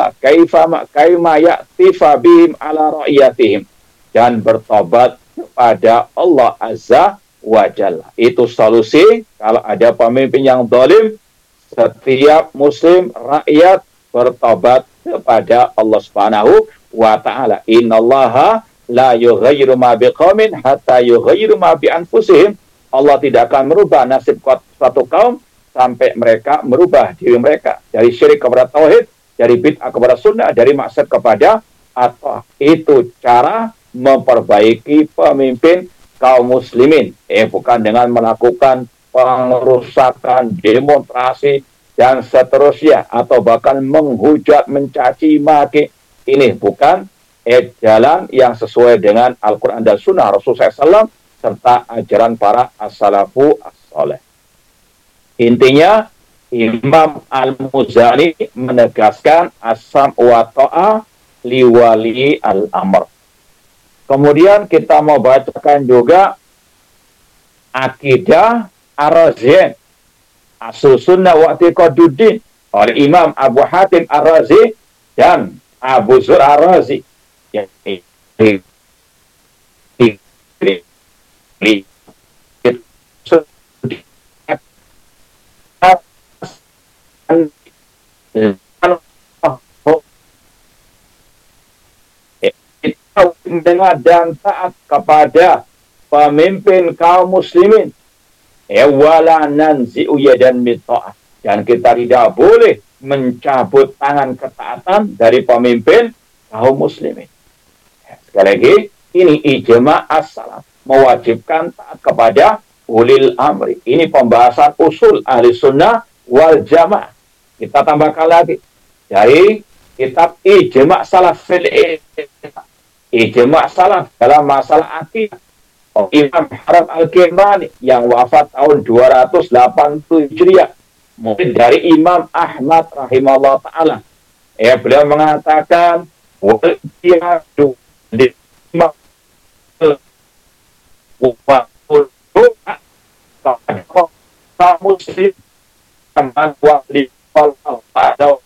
ta'ala kaima ya'tifa bihim ala ra'iyatihim, dan bertobat kepada Allah Azza wa Jalla. Itu solusi kalau ada pemimpin yang zalim. Setiap muslim rakyat bertobat kepada Allah Subhanahu wa ta'ala. Innallaha la yughayyiru ma biqaumin hatta yughayyiru ma bi anfusihim. Allah tidak akan merubah nasib suatu kaum sampai mereka merubah diri mereka dari syirik kepada tauhid, dari bid'ah kepada sunnah, dari maksiat kepada atau itu cara memperbaiki pemimpin kaum muslimin. Bukan dengan melakukan pengerusakan, demonstrasi dan seterusnya, atau bahkan menghujat, mencaci maki. Ini bukan jalan yang sesuai dengan Al-Quran dan Sunnah Rasulullah SAW serta ajaran para as-salafu as-saleh. Intinya, Imam Al-Muzani menegaskan as-sam wa ta'ah liwali al-amr. Kemudian kita mau bacakan juga Aqidah Ar-Razi, Asul Sunnah wa I'tiqaduddin oleh Imam Abu Hatim Ar-Razi dan Abu Zur Ar-Razi. Dengar dan taat kepada pemimpin kaum muslimin, wala nanzi'u yadan min ta'ah, dan kita tidak boleh mencabut tangan ketaatan dari pemimpin kaum muslimin. Sekali lagi, ini ijma' as-salaf mewajibkan taat kepada ulil amri. Ini pembahasan usul ahli sunnah wal jamaah. Kita tambahkan lagi dari kitab ijma' salaf fil ijma' salaf dalam masalah akidah, Imam Haram Al-Kirmani yang wafat tahun 287 Hijriah, murid dari Imam Ahmad rahimahullah ta'ala. Beliau mengatakan wal jihadu di muslim pada